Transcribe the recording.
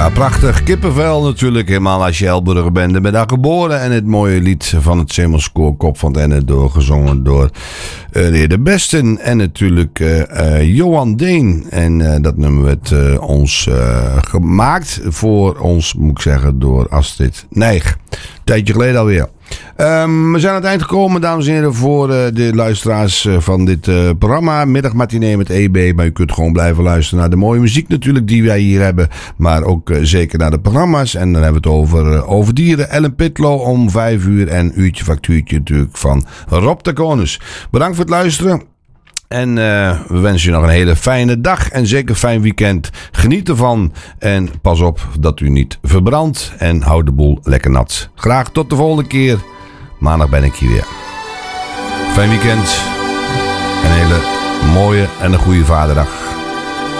Ja, prachtig. Kippenvel natuurlijk, helemaal als je Elburger bent. Ik ben daar geboren en het mooie lied van het Zeemanskoor Kop van Enne doorgezongen door de heer De Besten en natuurlijk Johan Deen. En dat nummer werd ons gemaakt voor ons, moet ik zeggen, door Astrid Nijg. Tijdje geleden alweer. We zijn aan het eind gekomen, dames en heren, voor de luisteraars van dit programma. Middagmatinee met EB, maar u kunt gewoon blijven luisteren naar de mooie muziek natuurlijk die wij hier hebben. Maar ook zeker naar de programma's. En dan hebben we het over dieren. Ellen Pitlow om 5 uur en uurtje factuurtje natuurlijk van Rob de Konus. Bedankt voor het luisteren. En we wensen u nog een hele fijne dag en zeker fijn weekend. Geniet ervan en pas op dat u niet verbrandt en houd de boel lekker nat. Graag tot de volgende keer. Maandag ben ik hier weer. Fijn weekend. Een hele mooie en een goede vaderdag.